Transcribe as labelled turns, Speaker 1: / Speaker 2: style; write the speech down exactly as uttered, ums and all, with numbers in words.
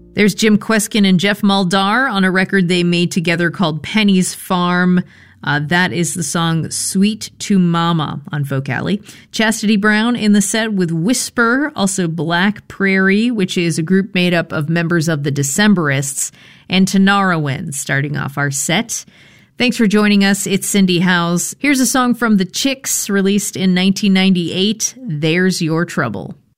Speaker 1: There's Jim Kweskin and Jeff Maldar on a record they made together called Penny's Farm. Uh, that is the song Sweet to Mama on Folk Alley. Chastity Brown in the set with Whisper, also Black Prairie, which is a group made up of members of the Decemberists, and Tanarowin starting off our set. Thanks for joining us. It's Cindy Howes. Here's a song from The Chicks, released in nineteen ninety-eight, There's Your Trouble.